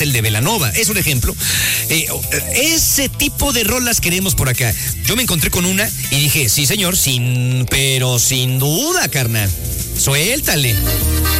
pastel de Belanova. Es un ejemplo. Ese tipo de rolas queremos por acá. Yo me encontré con una y dije, sí señor, pero sin duda, carnal. Suéltale.